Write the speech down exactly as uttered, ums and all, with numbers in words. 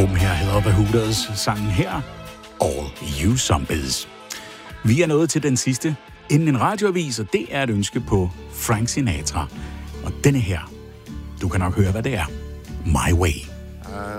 Bum, her hedder Behooders sangen her, All You Zombies. Vi er nået til den sidste inden en radioavis, og det er et ønske på Frank Sinatra. Og denne her, du kan nok høre, hvad det er. My Way.